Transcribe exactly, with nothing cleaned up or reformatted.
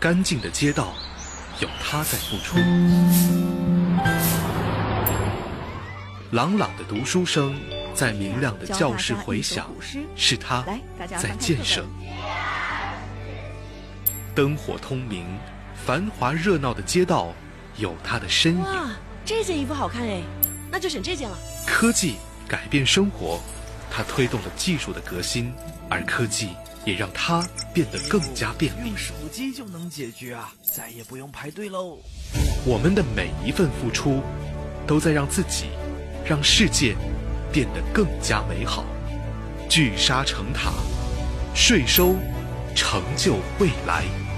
干净的街道有他在付出，朗朗的读书声在明亮的教室回响，是他在建设。灯火通明，繁华热闹的街道有他的身影。 哇，这件衣服好看哎，那就选这件了。 科技改变生活，它推动了技术的革新，而科技也让它变得更加便利。 用手机就能解决啊，再也不用排队喽。 我们的每一份付出，都在让自己、让世界变得更加美好。聚沙成塔，税收成就未来。